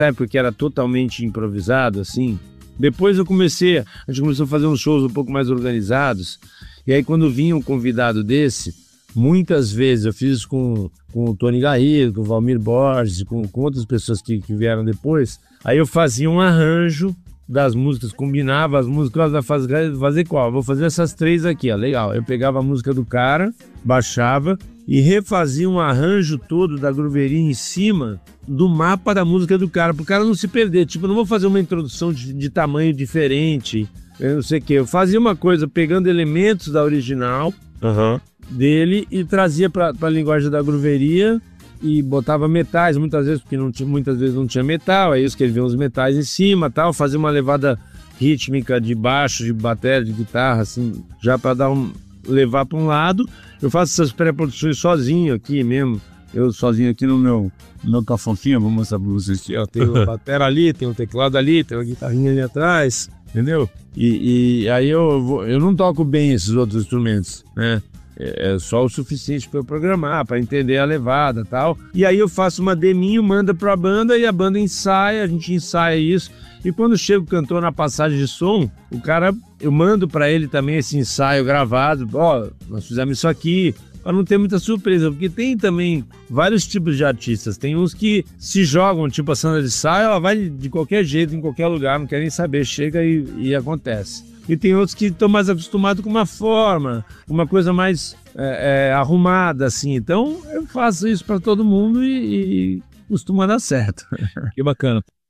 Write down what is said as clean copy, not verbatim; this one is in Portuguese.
época que era totalmente improvisado, assim. Depois a gente começou a fazer uns shows um pouco mais organizados. E aí quando vinha um convidado desse, muitas vezes eu fiz isso com o Tony Garrido, com o Valmir Borges, com outras pessoas que vieram depois. Aí eu fazia um arranjo das músicas, combinava as músicas, vai fazer qual? Vou fazer essas 3 aqui, ó, legal. Eu pegava a música do cara, baixava e refazia um arranjo todo da grooveria em cima do mapa da música do cara, pro cara não se perder. Tipo, eu não vou fazer uma introdução de tamanho diferente, eu não sei o que. Eu fazia uma coisa pegando elementos da original dele e trazia pra linguagem da grooveria e botava metais, muitas vezes, porque muitas vezes não tinha metal, aí eu escrevia uns metais em cima, tal, fazia uma levada rítmica de baixo, de bateria, de guitarra, assim, já para levar para um lado. Eu faço essas pré-produções sozinho aqui mesmo, eu sozinho aqui no meu cafofinho, vou mostrar para vocês. Eu tenho a bateria ali, tem um teclado ali, tem uma guitarrinha ali atrás, entendeu? E aí eu não toco bem esses outros instrumentos, né? É só o suficiente para eu programar, para entender a levada e tal. E aí eu faço uma deminho, mando para a banda e a banda ensaia, a gente ensaia isso. E quando chega o cantor na passagem de som, eu mando para ele também esse ensaio gravado. Ó, nós fizemos isso aqui, para não ter muita surpresa, porque tem também vários tipos de artistas. Tem uns que se jogam, tipo a Sandra de Sá, ela vai de qualquer jeito, em qualquer lugar, não quer nem saber, chega e acontece. E tem outros que estão mais acostumados com uma forma, uma coisa mais arrumada, assim. Então, eu faço isso para todo mundo e costuma dar certo. Que bacana.